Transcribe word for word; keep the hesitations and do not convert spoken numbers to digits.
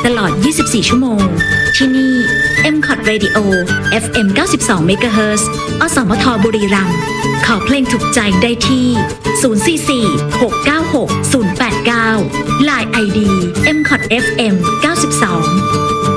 ตลอด ยี่สิบสี่ ชั่วโมง ที่นี่ เอ็ม ซี โอ ที Radio เอฟ เอ็ม เก้าสิบสอง เมกะเฮิรตซ์ อสมทบุรีรัมย์ขอเพลงถูกใจได้ที่ ศูนย์ สี่ สี่ หก เก้า หก ศูนย์ แปด เก้า ไลน์ ไอ ดี เอ็ม ซี โอ ที เอฟ เอ็ม เก้าสิบสอง